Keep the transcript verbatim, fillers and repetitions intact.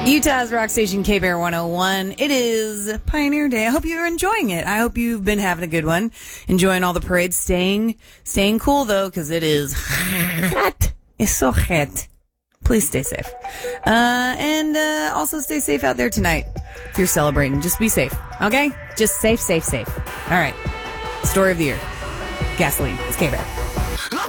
Utah's rock station K B R one oh one. It is Pioneer Day. I hope you're enjoying it. I hope you've been having a good one. Enjoying all the parades. Staying, staying cool though, because it is hot. It's so hot. Please stay safe. Uh, and uh, also stay safe out there tonight. If you're celebrating, just be safe. Okay? Just safe, safe, safe. All right. Story of the year. Gasoline. It's K B R.